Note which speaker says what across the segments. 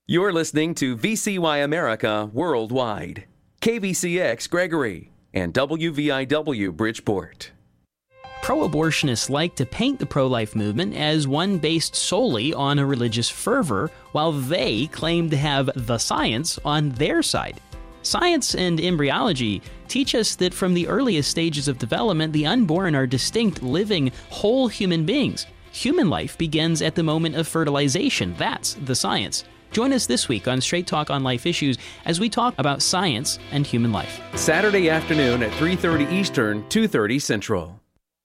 Speaker 1: You're listening to VCY America Worldwide, KVCX Gregory, and WVIW Bridgeport.
Speaker 2: Pro-abortionists like to paint the pro-life movement as one based solely on a religious fervor, while they claim to have the science on their side. Science and embryology teach us that from the earliest stages of development, the unborn are distinct, living, whole human beings. Human life begins at the moment of fertilization. That's the science. Join us this week on Straight Talk on Life Issues as we talk about science and human life.
Speaker 1: Saturday afternoon at 3:30 Eastern, 2:30 Central.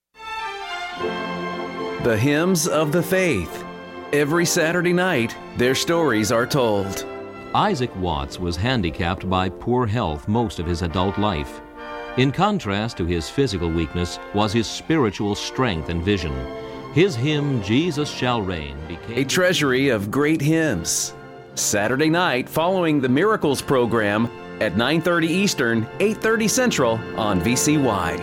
Speaker 1: The Hymns of the Faith. Every Saturday night, their stories are told.
Speaker 3: Isaac Watts was handicapped by poor health most of his adult life. In contrast to his physical weakness was his spiritual strength and vision. His hymn, Jesus Shall Reign, became
Speaker 1: a treasury of great hymns. Saturday night following the Miracles program at 9:30 Eastern, 8:30 Central on VCY.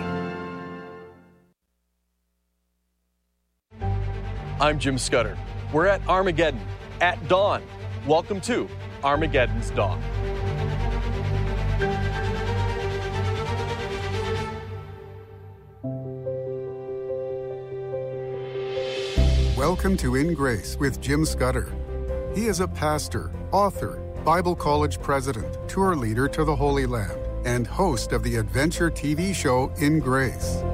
Speaker 4: I'm Jim Scudder. We're at Armageddon at dawn. Welcome to Armageddon's Dawn.
Speaker 5: Welcome to In Grace with Jim Scudder. He is a pastor, author, Bible college president, tour leader to the Holy Land, and host of the adventure TV show In Grace.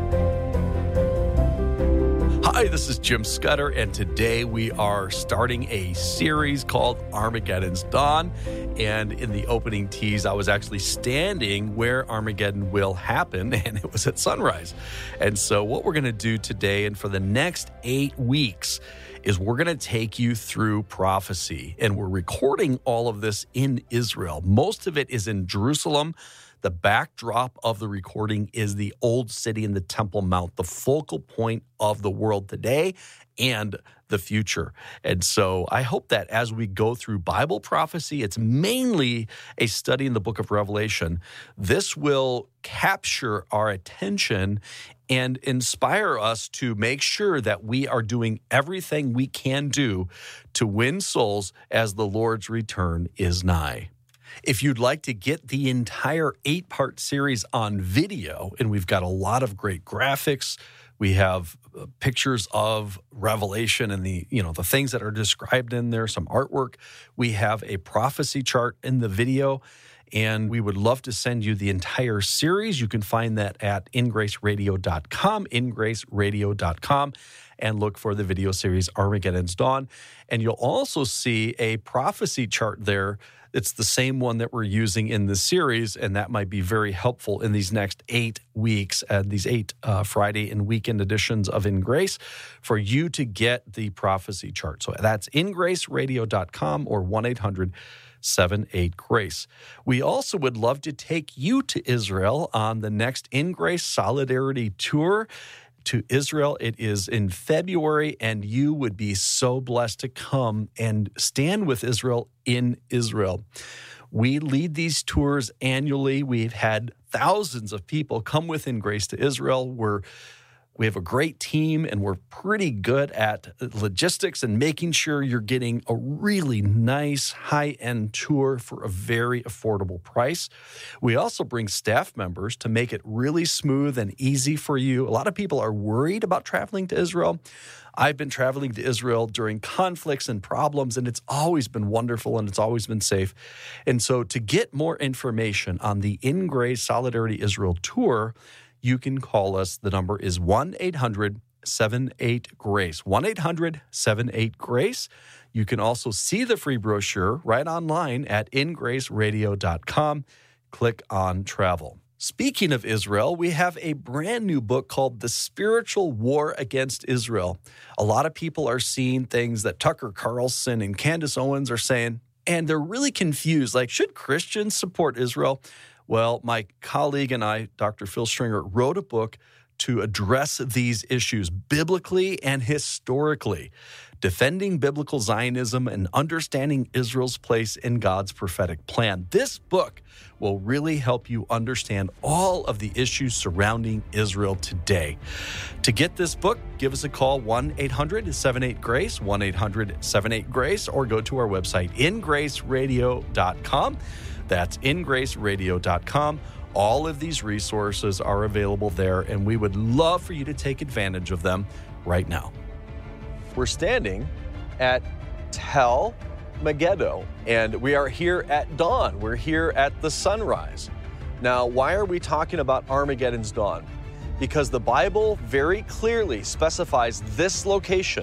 Speaker 4: Hi, this is Jim Scudder, and today we are starting a series called Armageddon's Dawn. And in the opening tease, I was actually standing where Armageddon will happen, and it was at sunrise. And so what we're going to do today and for the next 8 weeks is we're going to take you through prophecy. And we're recording all of this in Israel. Most of it is in Jerusalem. The backdrop of the recording is the Old City and the Temple Mount, the focal point of the world today and the future. And so I hope that as we go through Bible prophecy, it's mainly a study in the book of Revelation. This will capture our attention and inspire us to make sure that we are doing everything we can do to win souls as the Lord's return is nigh. If you'd like to get the entire 8-part series on video, and we've got a lot of great graphics, we have pictures of Revelation and the things that are described in there, some artwork. We have a prophecy chart in the video, and we would love to send you the entire series. You can find that at ingraceradio.com, ingraceradio.com, and look for the video series Armageddon's Dawn. And you'll also see a prophecy chart there. It's the same one that we're using in the series, and that might be very helpful in these next 8 weeks, these 8 Friday and weekend editions of In Grace, for you to get the prophecy chart. So that's ingraceradio.com or 1-800-78-GRACE. We also would love to take you to Israel on the next In Grace Solidarity Tour to Israel. It is in February, and you would be so blessed to come and stand with Israel in Israel. We lead these tours annually. We've had thousands of people come with In Grace to Israel. We have a great team, and we're pretty good at logistics and making sure you're getting a really nice high-end tour for a very affordable price. We also bring staff members to make it really smooth and easy for you. A lot of people are worried about traveling to Israel. I've been traveling to Israel during conflicts and problems, and it's always been wonderful and it's always been safe. And so to get more information on the In Grace Solidarity Israel Tour, you can call us. The number is 1-800-78-GRACE, 1-800-78-GRACE. You can also see the free brochure right online at ingraceradio.com. Click on Travel. Speaking of Israel, we have a brand new book called The Spiritual War Against Israel. A lot of people are seeing things that Tucker Carlson and Candace Owens are saying, and they're really confused. Like, should Christians support Israel? Well, my colleague and I, Dr. Phil Stringer, wrote a book to address these issues biblically and historically, defending biblical Zionism and understanding Israel's place in God's prophetic plan. This book will really help you understand all of the issues surrounding Israel today. To get this book, give us a call, 1-800-78-GRACE, 1-800-78-GRACE, or go to our website, ingraceradio.com. That's ingraceradio.com. All of these resources are available there, and we would love for you to take advantage of them right now. We're standing at Tel Megiddo, and we are here at dawn. We're here at the sunrise. Now, why are we talking about Armageddon's dawn? Because the Bible very clearly specifies this location,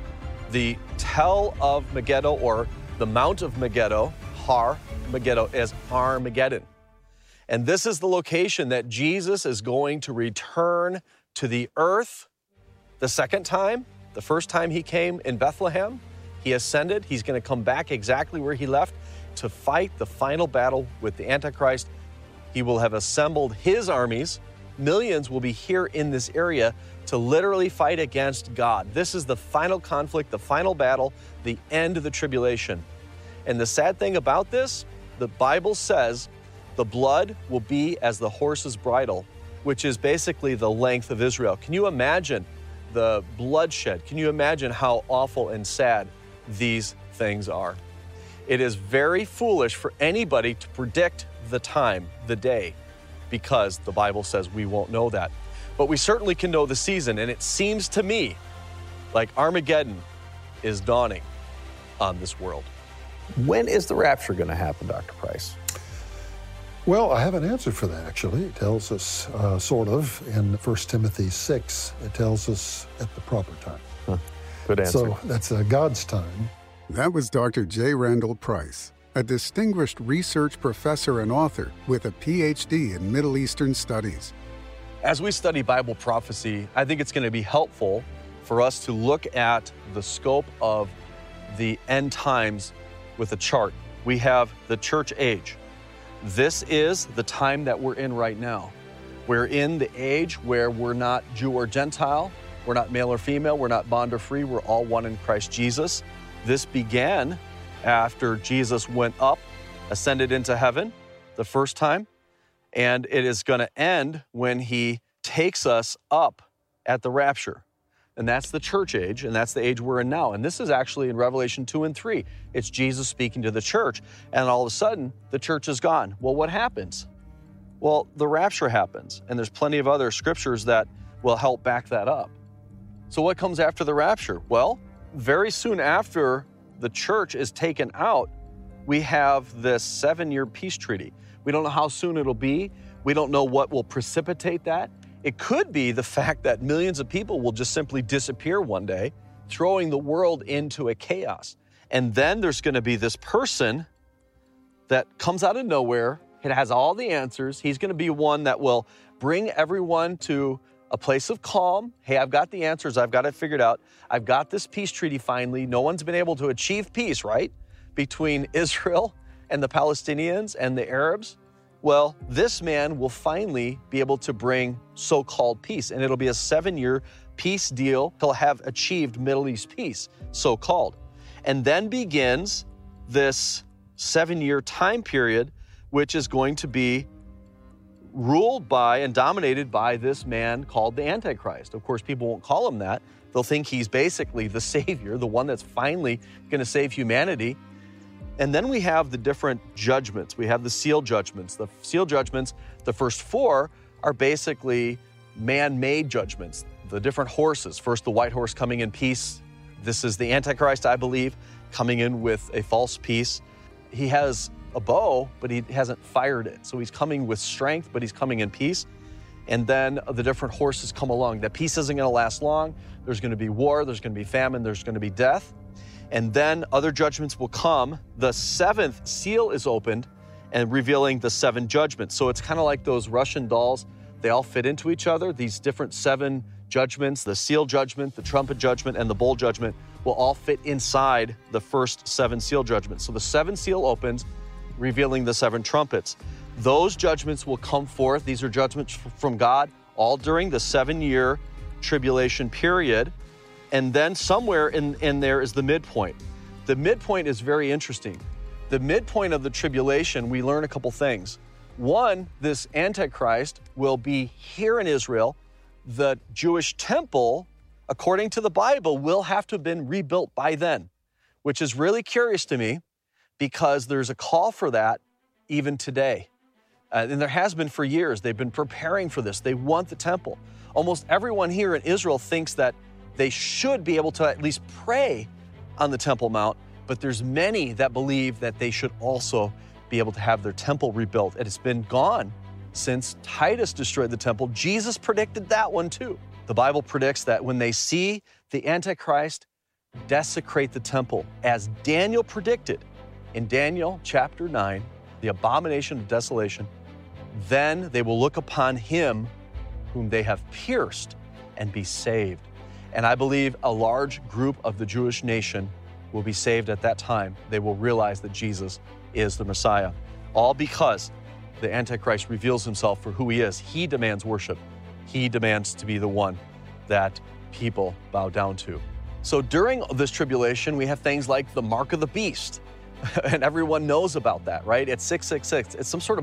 Speaker 4: the Tel of Megiddo, or the Mount of Megiddo, Har Megiddo, as Armageddon. And this is the location that Jesus is going to return to the earth the second time. The first time he came in Bethlehem, he ascended. He's going to come back exactly where he left to fight the final battle with the Antichrist. He will have assembled his armies. Millions will be here in this area to literally fight against God. This is the final conflict, the final battle, the end of the tribulation. And the sad thing about this, the Bible says the blood will be as the horse's bridle, which is basically the length of Israel. Can you imagine the bloodshed? Can you imagine how awful and sad these things are? It is very foolish for anybody to predict the time, the day, because the Bible says we won't know that. But we certainly can know the season, and it seems to me like Armageddon is dawning on this world.
Speaker 6: When is the rapture going to happen, Dr. Price?
Speaker 7: Well, I have an answer for that, actually. It tells us, sort of, in 1 Timothy 6, it tells us at the proper time.
Speaker 6: Good answer.
Speaker 7: So that's God's time.
Speaker 5: That was Dr. J. Randall Price, a distinguished research professor and author with a PhD in Middle Eastern Studies.
Speaker 4: As we study Bible prophecy, I think it's going to be helpful for us to look at the scope of the end times with a chart. We have the church age. This is the time that we're in right now. We're in the age where we're not Jew or Gentile, we're not male or female, we're not bond or free, we're all one in Christ Jesus. This began after Jesus went up, ascended into heaven the first time, and it is going to end when he takes us up at the rapture. And that's the church age, and that's the age we're in now. And this is actually in Revelation 2 and 3. It's Jesus speaking to the church, and all of a sudden, the church is gone. Well, what happens? Well, the rapture happens, and there's plenty of other scriptures that will help back that up. So what comes after the rapture? Well, very soon after the church is taken out, we have this 7-year peace treaty. We don't know how soon it'll be. We don't know what will precipitate that. It could be the fact that millions of people will just simply disappear one day, throwing the world into a chaos. And then there's going to be this person that comes out of nowhere. It has all the answers. He's going to be one that will bring everyone to a place of calm. Hey, I've got the answers. I've got it figured out. I've got this peace treaty finally. No one's been able to achieve peace, right? Between Israel and the Palestinians and the Arabs. Well, this man will finally be able to bring so-called peace, and it'll be a 7-year peace deal. He'll have achieved Middle East peace, so-called. And then begins this 7-year time period, which is going to be ruled by and dominated by this man called the Antichrist. Of course, people won't call him that. They'll think he's basically the savior, the one that's finally going to save humanity. And then we have the different judgments. We have the seal judgments. The seal judgments, the first 4, are basically man-made judgments. The different horses. First, the white horse coming in peace. This is the Antichrist, I believe, coming in with a false peace. He has a bow, but he hasn't fired it. So he's coming with strength, but he's coming in peace. And then the different horses come along. That peace isn't going to last long. There's going to be war. There's going to be famine. There's going to be death. And then other judgments will come. The 7th seal is opened and revealing the 7 judgments. So it's kind of like those Russian dolls. They all fit into each other. These different 7 judgments, the seal judgment, the trumpet judgment, and the bowl judgment will all fit inside the first 7 seal judgments. So the 7th seal opens, revealing the 7 trumpets. Those judgments will come forth. These are judgments from God. all during the 7-year tribulation period. And then somewhere in there is the midpoint. The midpoint is very interesting. The midpoint of the tribulation, we learn a couple things. One, this Antichrist will be here in Israel. The Jewish temple, according to the Bible, will have to have been rebuilt by then, which is really curious to me because there's a call for that even today. And there has been for years. They've been preparing for this. They want the temple. Almost everyone here in Israel thinks that they should be able to at least pray on the Temple Mount, but there's many that believe that they should also be able to have their temple rebuilt. It has been gone since Titus destroyed the temple. Jesus predicted that one too. The Bible predicts that when they see the Antichrist desecrate the temple, as Daniel predicted in Daniel chapter 9, the abomination of desolation, then they will look upon him whom they have pierced and be saved. And I believe a large group of the Jewish nation will be saved at that time. They will realize that Jesus is the Messiah. All because the Antichrist reveals himself for who he is. He demands worship. He demands to be the one that people bow down to. So during this tribulation, we have things like the mark of the beast. And everyone knows about that, right? It's 666. It's some sort of